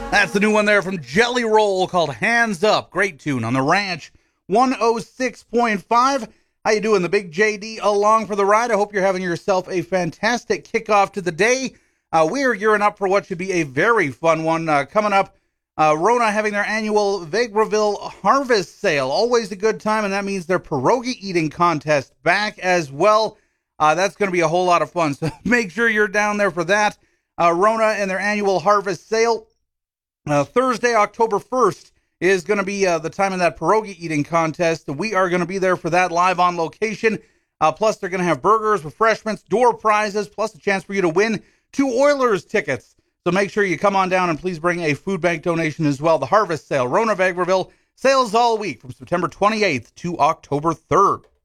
That's the new one there from Jelly Roll called Hands Up. Great tune on the Ranch 106.5. How you doing? The Big JD along for the ride. I hope you're having yourself a fantastic kickoff to the day. We are gearing up for what should be a very fun one coming up. Rona having their annual Vegreville Harvest Sale. Always a good time, and that means their pierogi eating contest back as well. That's going to be a whole lot of fun, so make sure you're down there for that. Rona and their annual Harvest Sale. Thursday, October 1st is going to be the time of that pierogi eating contest. We are going to be there for that live on location. Plus, they're going to have burgers, refreshments, door prizes, plus a chance for you to win 2 Oilers tickets. So make sure you come on down and please bring a food bank donation as well. The Harvest Sale, Rona Vegreville, sales all week from September 28th to October 3rd.